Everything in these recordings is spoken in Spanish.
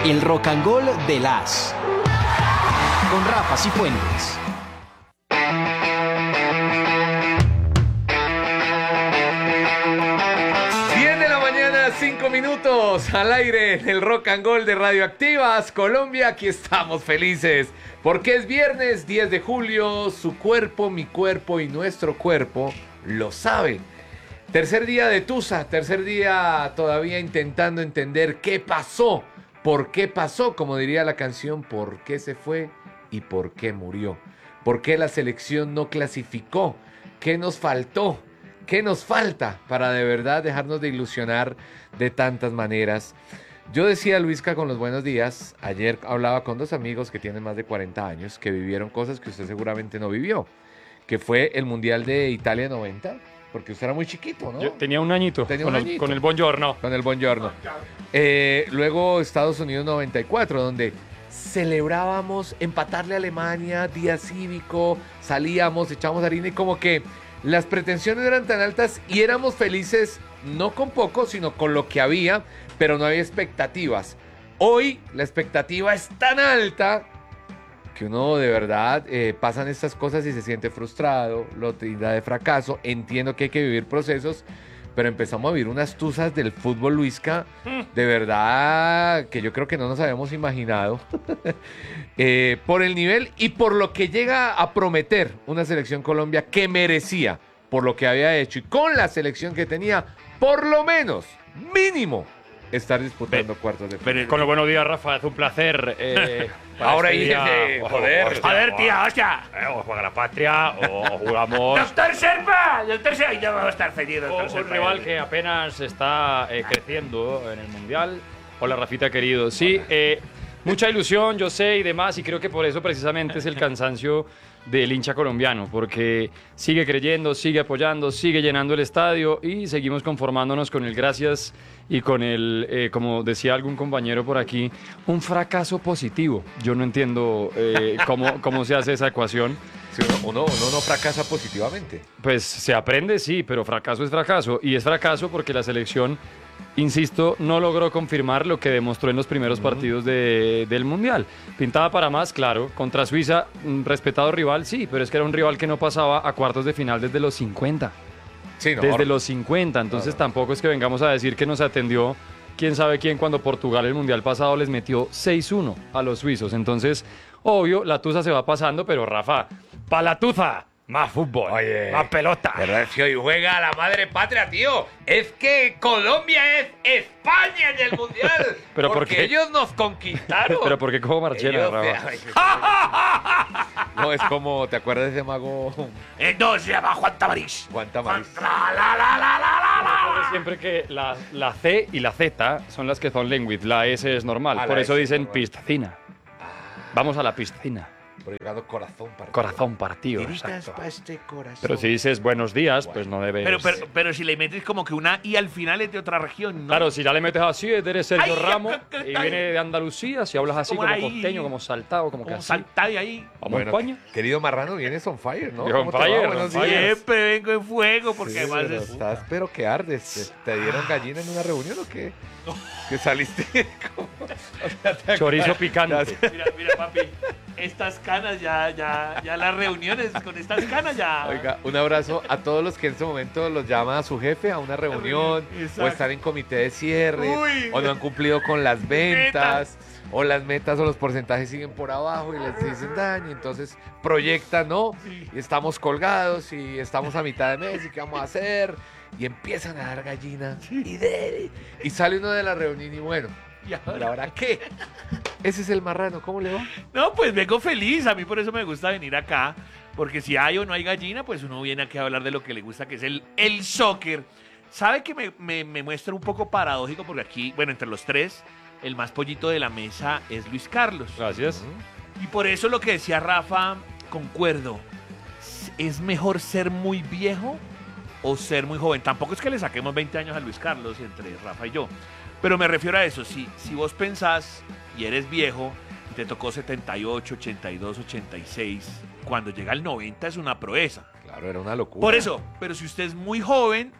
El Rock and Roll de las con Rafa Cifuentes. 5 minutos al aire en el Rock and Roll de Radioactivas Colombia. Aquí estamos felices porque es viernes 10 de julio. Su cuerpo, mi cuerpo y nuestro cuerpo lo sabe. Tercer día de Tusa, tercer día todavía intentando entender qué pasó, por qué pasó, como diría la canción, por qué se fue y por qué murió. ¿Por qué la selección no clasificó? ¿Qué nos faltó? ¿Qué nos falta para de verdad dejarnos de ilusionar de tantas maneras? Yo decía, Luisca, con los buenos días, ayer hablaba con dos amigos que tienen más de 40 años, que vivieron cosas que usted seguramente no vivió, que fue el Mundial de Italia 90, porque usted era muy chiquito, ¿no? Yo tenía un añito, con el Buongiorno. Con el Buongiorno. Luego Estados Unidos 94, donde celebrábamos empatarle a Alemania, día cívico, salíamos, echábamos harina y como que las pretensiones eran tan altas y éramos felices no con poco, sino con lo que había, pero no había expectativas. Hoy la expectativa es tan alta que uno de verdad pasan estas cosas y se siente frustrado, lo tilda de fracaso. Entiendo que hay que vivir procesos, pero empezamos a vivir unas tusas del fútbol, Luisca, de verdad que yo creo que no nos habíamos imaginado por el nivel y por lo que llega a prometer una selección Colombia que merecía por lo que había hecho y con la selección que tenía, por lo menos, mínimo, estar disputando cuartos de final. Con los buenos días, Rafa, es un placer. Ahora dice, joder, tía, hostia. O juega la patria, o jugamos. ¡Doctor Serpa! ¡Doctor Serpa! Ya vamos a estar feliz, doctor Serpa. Un rival que apenas está creciendo en el Mundial. Hola, Rafita, querido. Sí, mucha ilusión, yo sé, y demás, y creo que por eso precisamente es el cansancio del hincha colombiano, porque sigue creyendo, sigue apoyando, sigue llenando el estadio y seguimos conformándonos con el gracias y con el, como decía algún compañero por aquí, un fracaso positivo. Yo no entiendo cómo se hace esa ecuación. Si uno no fracasa positivamente. Pues se aprende, sí, pero fracaso es fracaso, y es fracaso porque la selección, insisto, no logró confirmar lo que demostró en los primeros partidos del Mundial. Pintaba para más, claro, contra Suiza, un respetado rival, sí, pero es que era un rival que no pasaba a cuartos de final desde los 50. Sí, no, desde los 50, entonces tampoco es que vengamos a decir que nos atendió quién sabe quién cuando Portugal el Mundial pasado les metió 6-1 a los suizos. Entonces, obvio, la tusa se va pasando, pero Rafa, pa' la tuza. Más fútbol, oye, más pelota. ¿Verdad? Si hoy juega a la madre patria, tío. Es que Colombia es España en el Mundial. ¿Pero porque por qué? ellos nos conquistaron. Pero ¿por qué como Marchena, Rafa? No, es como, ¿te acuerdas de ese mago? No, se llama Juan Tamariz. Juan Tamariz. Siempre que la C y la Z son las que son language, la S es normal. Por eso dicen piscina. Vamos a la piscina. Corazón partido. Exacto. Pero si dices buenos días, pues no debes. Pero si le metes como que una I al final es de otra región, ¿no? Claro, si ya le metes así, eres Sergio Ay, Ramos y viene de Andalucía, si hablas así como ahí, costeño, como saltado, como que así. Saltado de ahí. Vamos a España. Querido Marrano, vienes on fire, ¿no? On ¿Cómo te va? fire, Buenos on fire. días. Siempre vengo en fuego porque Sí, además pero es... estás, pero que ardes. ¿Te dieron gallina en una reunión o qué? ¿Que saliste? Chorizo picante. Mira, papi, estas canas ya las reuniones con estas canas ya... Oiga, un abrazo a todos los que en este momento los llama a su jefe a una reunión, Exacto. o están en comité de cierre, Uy. o no han cumplido con las ventas, o las metas o los porcentajes siguen por abajo y les dicen daño, entonces proyectan, ¿no? Y estamos colgados y estamos a mitad de mes y qué vamos a hacer, y empiezan a dar gallina, y sale uno de la reunión y bueno, ¿y ahora qué? Ese es el Marrano, ¿cómo le va? No, pues vengo feliz, a mí por eso me gusta venir acá, porque si hay o no hay gallina, pues uno viene aquí a hablar de lo que le gusta, que es el soccer. ¿Sabe que me muestra un poco paradójico? Porque aquí, bueno, entre los tres, el más pollito de la mesa es Luis Carlos. Gracias. Y por eso lo que decía Rafa, concuerdo, ¿es mejor ser muy viejo o ser muy joven? Tampoco es que le saquemos 20 años a Luis Carlos entre Rafa y yo, pero me refiero a eso, si vos pensás y eres viejo, y te tocó 78, 82, 86, cuando llega el 90 es una proeza. Claro, era una locura. Por eso, pero si usted es muy joven,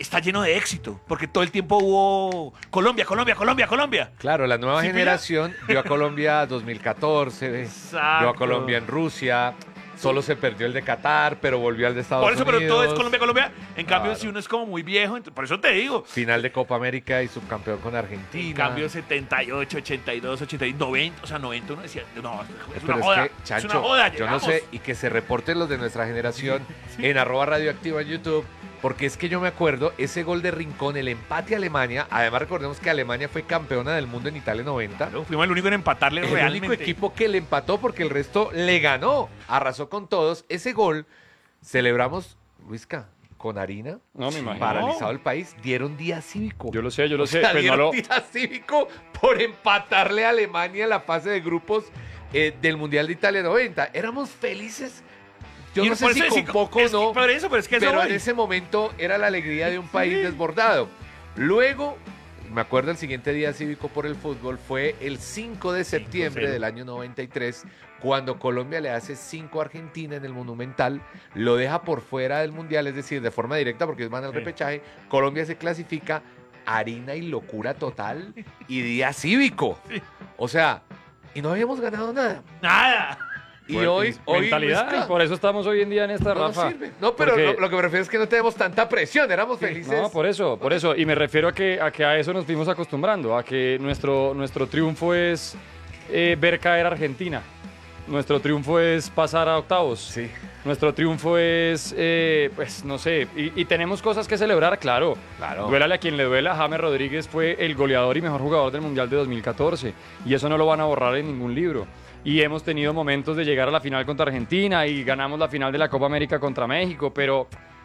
está lleno de éxito, porque todo el tiempo hubo Colombia, Colombia, Colombia, Colombia. Claro, la nueva ¿Sí, generación vio a Colombia 2014, Exacto. vio a Colombia en Rusia, solo se perdió el de Qatar, pero volvió al de Estados Por eso, Unidos. pero todo es Colombia, Colombia. En cambio, Claro. si uno es como muy viejo, por eso te digo. Final de Copa América y subcampeón con Argentina. En cambio, 78, 82, 82, 90, o sea, 90 uno decía, no, es Pero una joda, es que, Chancho, es una joda, yo no llegamos. sé, y que se reporten los de nuestra generación en @radioactiva en YouTube, porque es que yo me acuerdo, ese gol de Rincón, el empate a Alemania, además recordemos que Alemania fue campeona del mundo en Italia 90, Claro, fuimos el único en empatarle el realmente. único equipo que le empató porque el resto le ganó, arrasó con todos. Ese gol celebramos, Luisca, con harina, No, me imagino. paralizado el país, dieron día cívico. Yo lo sé, O sea, pues no dieron lo... día cívico por empatarle a Alemania en la fase de grupos del Mundial de Italia 90. Éramos felices. Yo Y no sé por si eso con es- poco o es que- no, pero es que eso pero voy. en ese momento era la alegría de un país desbordado. Luego, me acuerdo el siguiente día cívico por el fútbol fue el 5 de septiembre 5-0. del año 93, cuando Colombia le hace 5 a Argentina en el Monumental, lo deja por fuera del Mundial, es decir, de forma directa porque ellos van al Sí. repechaje, Colombia se clasifica, harina y locura total y día cívico. Sí. O sea, y no habíamos ganado nada. Nada. Y Bueno, hoy mentalidad, Luisca, y por eso estamos hoy en día en esta, no nos Rafa. sirve. No, pero Porque- lo que me refiero es que no tenemos tanta presión, éramos felices. No, por eso. Y me refiero a que a eso nos fuimos acostumbrando, a que nuestro triunfo es ver caer a Argentina. Nuestro triunfo es pasar a octavos. Sí. Nuestro triunfo es, pues, no sé, y tenemos cosas que celebrar, claro. Claro. Duélale a quien le duela, James Rodríguez fue el goleador y mejor jugador del Mundial de 2014. Y eso no lo van a borrar en ningún libro. Y hemos tenido momentos de llegar a la final contra Argentina y ganamos la final de la Copa América contra México, pero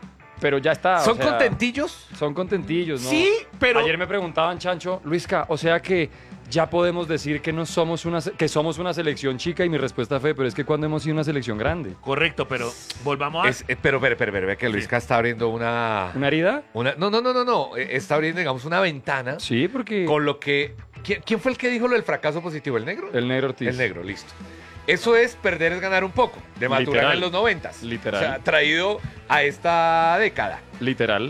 ya está. ¿Son o sea, contentillos? Son contentillos, ¿no? Sí, pero- Ayer me preguntaban, Chancho, Luisca, o sea que ya podemos decir que somos una selección chica, y mi respuesta fue, pero es que cuando hemos sido una selección grande. Correcto, pero volvamos a... Pero, ve que Luisca está abriendo una... ¿Una herida? No. Está abriendo, digamos, una ventana Sí, porque con lo que... ¿Quién fue el que dijo lo del fracaso positivo? ¿El negro? el negro Ortiz. El negro, listo. Eso es perder es ganar un poco, de Maturana Literal. en los 90s. Literal. O sea, traído a esta década. Literal.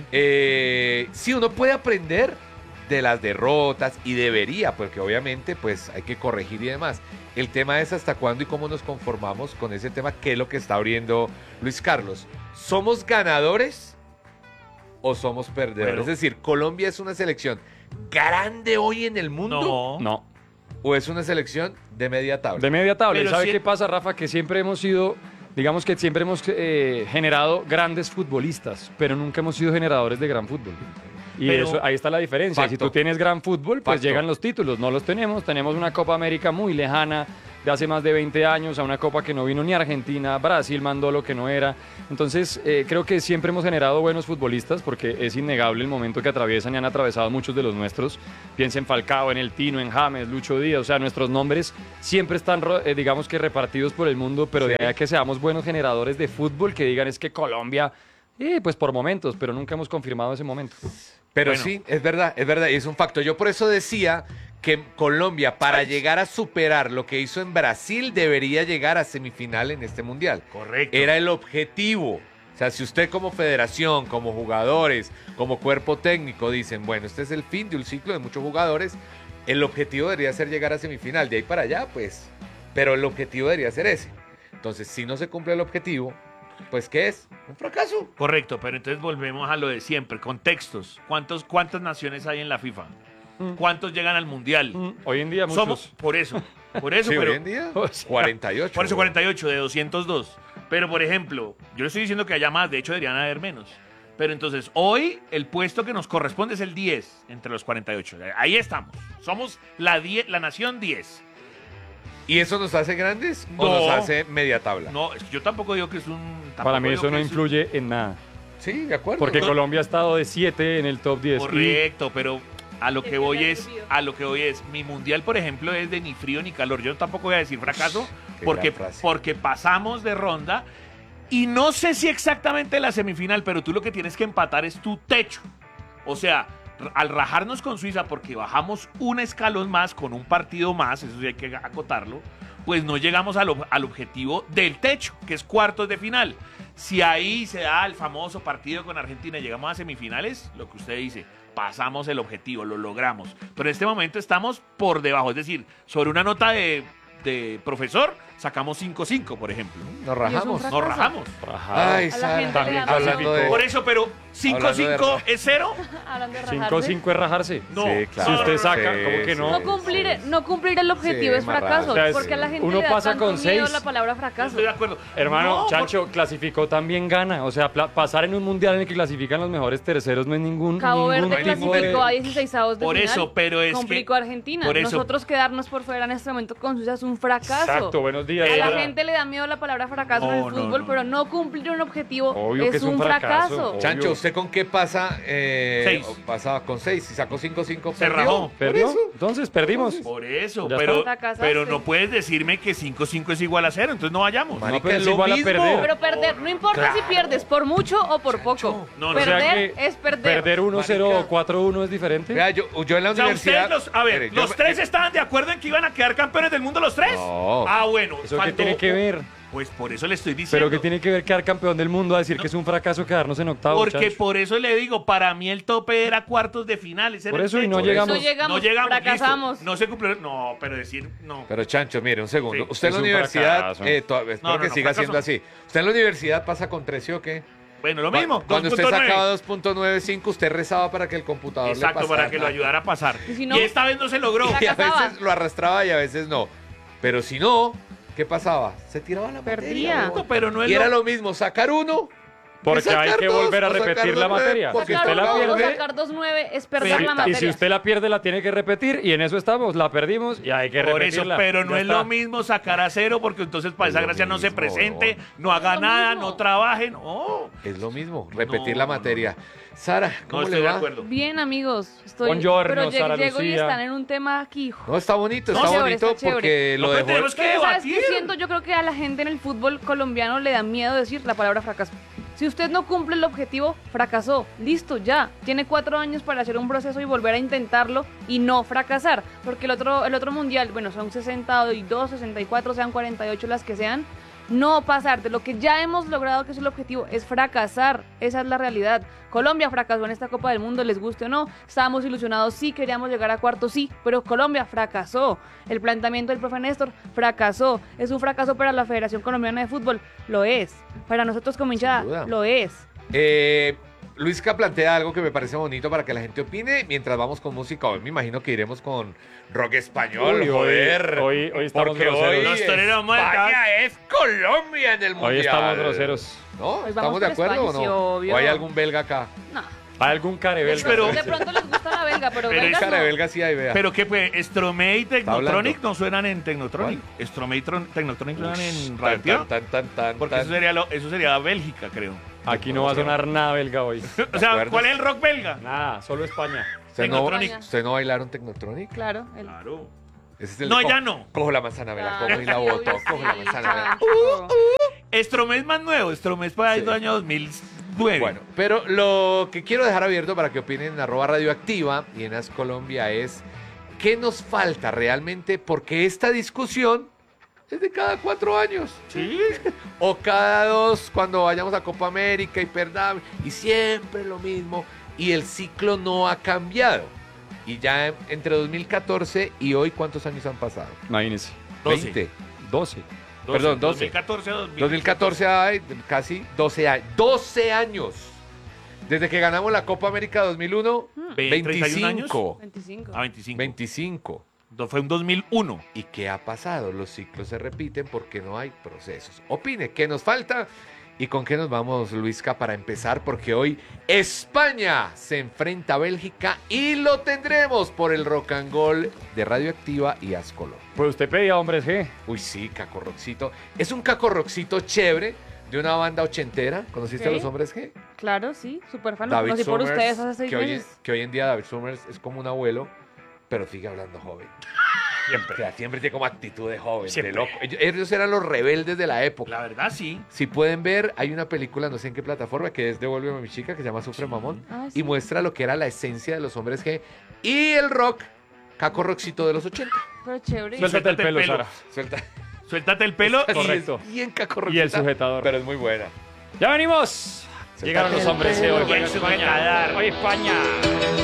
Sí, uno puede aprender de las derrotas y debería, porque obviamente pues hay que corregir y demás. El tema es hasta cuándo y cómo nos conformamos con ese tema, que es lo que está abriendo Luis Carlos. ¿Somos ganadores o somos perdedores? Bueno. Es decir, ¿Colombia es una selección grande hoy en el mundo? No. No. ¿O es una selección de media tabla? De media tabla. ¿Y Pero sabe sí- qué pasa, Rafa? Que siempre hemos sido, digamos que siempre hemos generado grandes futbolistas, pero nunca hemos sido generadores de gran fútbol. Y Pero- eso, ahí está la diferencia. Facto. Si tú tienes gran fútbol, pues Facto. llegan los títulos. No los tenemos. Tenemos una Copa América muy lejana, de hace más de 20 años, a una Copa que no vino ni Argentina. Brasil mandó lo que no era. Entonces, creo que siempre hemos generado buenos futbolistas, porque es innegable el momento que atraviesan y han atravesado muchos de los nuestros. Piensa en Falcao, en El Tino, en James, Lucho Díaz. O sea, nuestros nombres siempre están, digamos que repartidos por el mundo, pero de ahí a que seamos buenos generadores de fútbol, que digan es que Colombia, pues por momentos, pero nunca hemos confirmado ese momento. Pero Bueno. sí, es verdad, y es un facto. Yo por eso decía que Colombia, para llegar a superar lo que hizo en Brasil, debería llegar a semifinal en este mundial. Correcto. Era el objetivo. O sea, si usted como federación, como jugadores, como cuerpo técnico dicen, bueno, este es el fin de un ciclo de muchos jugadores, el objetivo debería ser llegar a semifinal. De ahí para allá, pues, pero el objetivo debería ser ese. Entonces, si no se cumple el objetivo, pues, ¿qué es? Un fracaso. Correcto, pero entonces volvemos a lo de siempre, contextos. ¿Cuántas naciones hay en la FIFA? ¿Cuántos llegan al Mundial? Hoy en día muchos. Somos, por eso, Sí, pero... hoy en día, O sea, 48. Por eso 48 de 202. Pero, por ejemplo, yo le estoy diciendo que haya más, de hecho deberían haber menos. Pero entonces, hoy el puesto que nos corresponde es el 10 entre los 48. Ahí estamos. Somos la nación 10. ¿Y eso nos hace grandes o No. nos hace media tabla? No, es que yo tampoco digo que es un... Para mí tampoco eso digo no que es un- influye en nada. Sí, de acuerdo. Porque No, Colombia ha estado de 7 en el top 10. Y Correcto, pero a lo que Es voy que es, la llovió. a lo que voy es, mi mundial, por ejemplo, es de ni frío ni calor. Yo tampoco voy a decir fracaso Qué porque, gran frase. porque pasamos de ronda y no sé si exactamente la semifinal, pero tú lo que tienes que empatar es tu techo. O sea, al rajarnos con Suiza porque bajamos un escalón más con un partido más, eso sí hay que acotarlo, pues no llegamos al objetivo del techo, que es cuartos de final. Si ahí se da el famoso partido con Argentina y llegamos a semifinales, lo que usted dice, pasamos el objetivo, lo logramos. Pero en este momento estamos por debajo, es decir, sobre una nota de profesor, sacamos 5-5, por ejemplo. Nos rajamos. Nos rajamos. Ay, A la Sara, gente también le da hablando miedo. de... Por eso, pero 5-5 es 0. Hablando de rajarse. 5-5 es rajarse. No, Sí, claro. Si usted saca, Sí, ¿cómo que sí. no? No cumplir el objetivo Sí, es más fracaso. raro. O sea, Porque a la gente uno le da pasa tanto con miedo 6. la palabra fracaso. Estoy de acuerdo. Hermano, No, Chancho, clasificó también gana. O sea, pasar en un mundial en el que clasifican los mejores terceros no es ningún. Cabo ningún Verde tipo clasificó a de... 16avos de Por final. eso, pero es que- complicó a Argentina. por eso- Nosotros quedarnos por fuera en este momento con Suiza es un fracaso. Exacto, buenos días. A la Sara. gente le da miedo la palabra fracaso en No, el no, fútbol, no. pero no cumplir un objetivo Obvio es que es un un fracaso. fracaso. Chancho, ¿usted con qué pasa? 6. Pasaba con 6. Si sacó 5-5, Se rajó. ¿Perdió? Entonces perdimos. Por eso, Ya pero, está. Fracasaste. pero no puedes decirme que 5-5 es igual a 0, entonces no vayamos. Marica, pero es es lo igual a mismo. perder. Pero perder, no importa si pierdes por mucho o por poco. No, no. O sea Perder que es perder. perder 1-0 o 4-1 es diferente. Vea, yo en la O sea, universidad... ustedes a ver, Mire, yo ¿los me- tres estaban de acuerdo en que iban a quedar campeones del mundo los tres? No. Ah, bueno. ¿Eso qué faltó- tiene que ver? Pues por eso le estoy diciendo. Pero que tiene que ver quedar campeón del mundo a decir que es un fracaso quedarnos en octavos. Porque Chancho. por eso le digo, para mí el tope era cuartos de final. ese Por era el eso y no techo. llegamos. No llegamos, No llegamos, fracasamos. listo. No se cumplió. No, pero decir, no. Pero Chancho, mire, un segundo. Sí, usted en es la un universidad... fracaso. espero No, que no, siga fracaso siendo no. así. ¿Usted en la universidad pasa con 13 o qué? Bueno, lo mismo. Cuando usted 2.9. sacaba 2.95, usted rezaba para que el computador le Exacto, pasara. para que lo ayudara a pasar. Y si no- Y esta vez no se logró. Y a Fracasaba. veces lo arrastraba y a veces no. Pero si no, ¿qué pasaba? Se tiraba la Perdía. materia. No, pero no es Y era lo- lo mismo, sacar uno. Porque hay sacar que dos, volver a o sacar repetir la 2.9, materia. porque Si Sacar usted la uno o pierde, sacar 2.9 es perder Pero- la y materia. si usted la pierde, la tiene que repetir. Y en eso estamos. La perdimos y hay que Por eso, repetirla. pero no Ya es está. lo mismo sacar a 0 porque entonces para Es esa lo gracia no se mismo, presente, no haga lo nada, mismo. no trabajen. Oh, Es lo mismo, repetir No, la no, materia. Sara, no ¿cómo estoy le de va? acuerdo. Bien, amigos. Estoy, Buongiorno, pero Sara llego y Lucía. están en un tema aquí. No, está bonito, No, está chévere, bonito está chévere. porque No, lo pero dejó... tenemos que Pero ¿sabes qué debatir. siento? Yo creo que a la gente en el fútbol colombiano le da miedo decir la palabra fracaso. Si usted no cumple el objetivo, fracasó. Listo, ya. Tiene 4 años para hacer un proceso y volver a intentarlo y no fracasar. Porque el otro mundial, bueno, son 62, 64, sean 48 las que sean. No pasar de lo que ya hemos logrado, que es el objetivo, es fracasar. Esa es la realidad. Colombia fracasó en esta Copa del Mundo, les guste o no. Estábamos ilusionados, sí, queríamos llegar a cuartos, sí, pero Colombia fracasó. El planteamiento del profe Néstor fracasó. Es un fracaso para la Federación Colombiana de Fútbol, lo es. Para nosotros como Sin duda. hinchada, lo es. Luisca plantea algo que me parece bonito para que la gente opine mientras vamos con música. Hoy me imagino que iremos con rock español, Uy, joder. hoy estamos Porque groseros. hoy Los toreros muertos. España es Colombia en el mundial. Hoy estamos groseros. ¿No? Hoy ¿Estamos vamos de por acuerdo o España, sí, no? obvio. ¿O hay algún belga acá? No. Hay algún carebel. Pero- De pronto les gusta la belga, pero Pero belgas Cara de no. belga sí hay, vea. Pero qué pues, Stromae y Technotronic hablando. no suenan en Technotronic. Stromae y Technotronic suenan en Radio. tan, Porque eso sería Bélgica, creo. Aquí no va a sonar nada belga hoy. O sea, acuerdas? ¿cuál es el rock belga? Nada, solo España. ¿Ustedes no, Technotronic. ¿Usted no bailaron Technotronic? Claro. Claro. Ese es el No, co- ya no. Cojo la manzana, me la Claro, cojo y la sí, boto. obvio, Cojo la sí, manzana, me la... chao. Stromae es más nuevo. Stromae es para el Sí. año 2009. Bueno, pero lo que quiero dejar abierto para que opinen en @radioactiva y en As Colombia es ¿qué nos falta realmente? Porque esta discusión es de cada 4 años. Sí. O cada 2 cuando vayamos a Copa América y perdamos. Y siempre lo mismo. Y el ciclo no ha cambiado. Y ya entre 2014 y hoy, ¿cuántos años han pasado? Imagínense. 12. 20. 12. Perdón, 12. 2014 a 2014 hay casi 12 años. 12 años. Desde que ganamos la Copa América 2001, 31 años. 25. 25. A 25. 25. Fue un 2001. ¿Y qué ha pasado? Los ciclos se repiten porque no hay procesos. Opine, ¿qué nos falta? ¿Y con qué nos vamos, Luisca, para empezar? Porque hoy España se enfrenta a Bélgica y lo tendremos por el Rock and Roll de Radioactiva y Ascolo. Pues usted pedía hombres G. Uy, sí, Caco Roxito. Es un Caco Roxito chévere de una banda ochentera. ¿Conociste a Ok. los hombres G? Claro, sí, súper fan. Lo David conocí por Summers, ustedes hace 6 que hoy, meses. que hoy en día David Summers es como un abuelo, pero sigue hablando joven. O sea, siempre tiene como actitud de joven, Siempre. de loco. Ellos eran los rebeldes de la época. La verdad, sí. Si pueden ver, hay una película, no sé en qué plataforma, que es Devuélveme a mi chica, que se llama Sufre Mamón, Ah, sí. y muestra lo que era la esencia de los hombres G y el rock, Caco Roxito de los 80. Pero chévere. Suéltate el Suéltate el pelo, pelo. Sara. Suelta. Suéltate el pelo Correcto. Y en Caco Y el Roxita, sujetador. pero es muy buena. Ya venimos. Llegaron los hombres de hoy. Hoy España. Hoy España.